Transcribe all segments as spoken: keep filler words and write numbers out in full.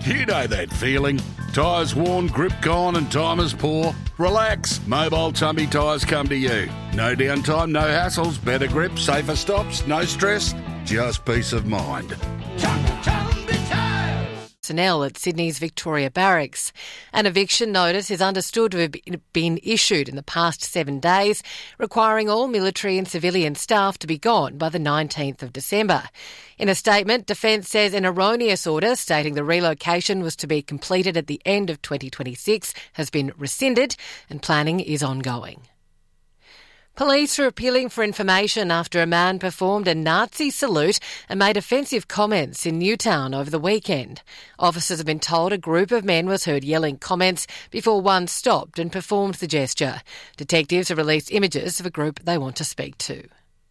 You know that feeling. Tyres worn, grip gone and time is poor. Relax. Mobile Tumby Tyres come to you. No downtime, no hassles, better grip, safer stops, no stress, just peace of mind. Personnel at Sydney's Victoria Barracks. An eviction notice is understood to have been issued in the past seven days, requiring all military and civilian staff to be gone by the nineteenth of December. In a statement, Defence says an erroneous order stating the relocation was to be completed at the end of twenty twenty-six has been rescinded and planning is ongoing. Police are appealing for information after a man performed a Nazi salute and made offensive comments in Newtown over the weekend. Officers have been told a group of men was heard yelling comments before one stopped and performed the gesture. Detectives have released images of a group they want to speak to.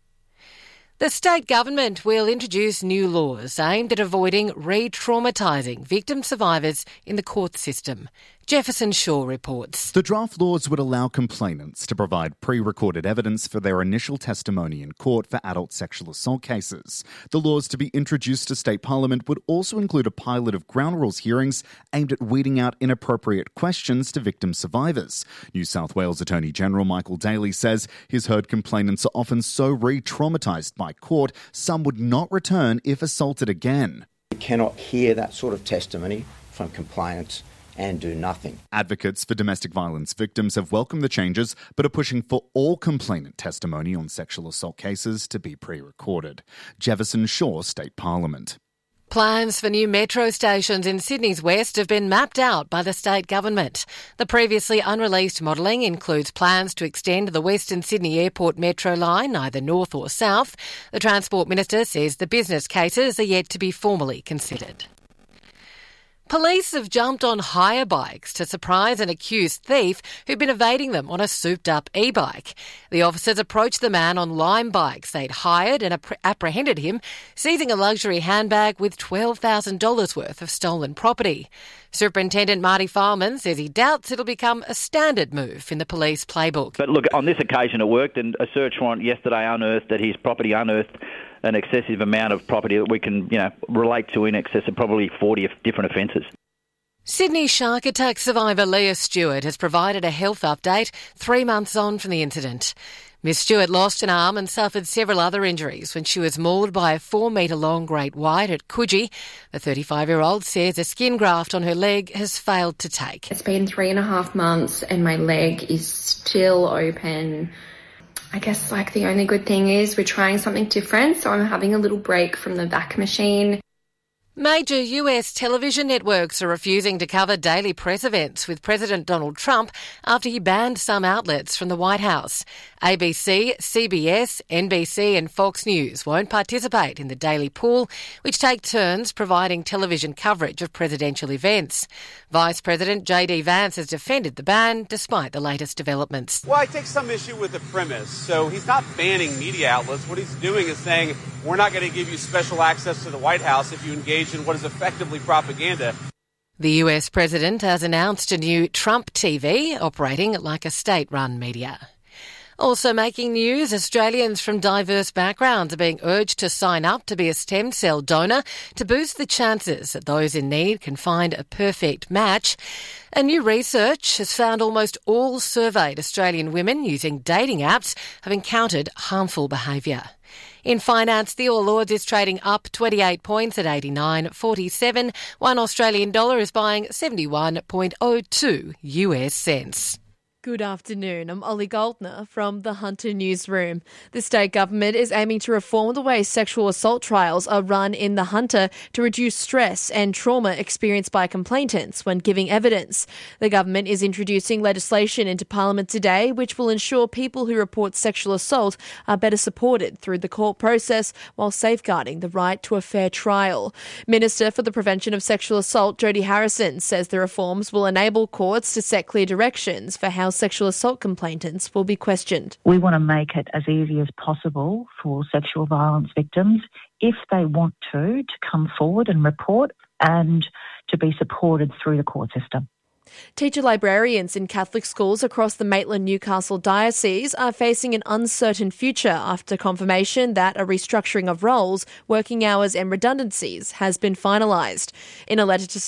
The state government will introduce new laws aimed at avoiding re-traumatising victim survivors in the court system. Jefferson Shaw reports. The draft laws would allow complainants to provide pre-recorded evidence for their initial testimony in court for adult sexual assault cases. The laws to be introduced to state parliament would also include a pilot of ground rules hearings aimed at weeding out inappropriate questions to victim survivors. New South Wales Attorney General Michael Daly says he's heard complainants are often so re-traumatised by court, some would not return if assaulted again. You cannot hear that sort of testimony from complainants and do nothing. Advocates for domestic violence victims have welcomed the changes, but are pushing for all complainant testimony on sexual assault cases to be pre-recorded. Jefferson Shaw, State Parliament. Plans for new metro stations in Sydney's west have been mapped out by the state government. The previously unreleased modelling includes plans to extend the Western Sydney Airport metro line either north or south. The Transport Minister says the business cases are yet to be formally considered. Police have jumped on hire bikes to surprise an accused thief who'd been evading them on a souped-up e-bike. The officers approached the man on Lime bikes they'd hired and app- apprehended him, seizing a luxury handbag with twelve thousand dollars worth of stolen property. Superintendent Marty Fileman says he doubts it'll become a standard move in the police playbook. But look, on this occasion it worked, and a search warrant yesterday unearthed that his property unearthed an excessive amount of property that we can, you know, relate to in excess of probably forty different offences. Sydney shark attack survivor Leah Stewart has provided a health update three months on from the incident. Miss Stewart lost an arm and suffered several other injuries when she was mauled by a four-metre-long great white at Coogee. The thirty-five-year-old says a skin graft on her leg has failed to take. It's been three and a half months and my leg is still open. I guess like the only good thing is we're trying something different, so I'm having a little break from the vac machine. Major U S television networks are refusing to cover daily press events with President Donald Trump after he banned some outlets from the White House. A B C, C B S, N B C and Fox News won't participate in the daily pool, which take turns providing television coverage of presidential events. Vice President J D Vance has defended the ban despite the latest developments. Well, I take some issue with the premise. So he's not banning media outlets. What he's doing is saying we're not going to give you special access to the White House if you engage in what is effectively propaganda. The U S president has announced a new Trump T V operating like a state-run media. Also making news, Australians from diverse backgrounds are being urged to sign up to be a stem cell donor to boost the chances that those in need can find a perfect match. A new research has found almost all surveyed Australian women using dating apps have encountered harmful behaviour. In finance, the All Ords is trading up twenty-eight points at eighty-nine forty-seven. One Australian dollar is buying seventy-one point oh two U S cents. Good afternoon. I'm Ollie Goldner from the Hunter Newsroom. The state government is aiming to reform the way sexual assault trials are run in the Hunter to reduce stress and trauma experienced by complainants when giving evidence. The government is introducing legislation into Parliament today which will ensure people who report sexual assault are better supported through the court process while safeguarding the right to a fair trial. Minister for the Prevention of Sexual Assault, Jodie Harrison, says the reforms will enable courts to set clear directions for how sexual assault complainants will be questioned. We want to make it as easy as possible for sexual violence victims, if they want to, to come forward and report and to be supported through the court system. Teacher librarians in Catholic schools across the Maitland-Newcastle diocese are facing an uncertain future after confirmation that a restructuring of roles, working hours and redundancies has been finalised. In a letter to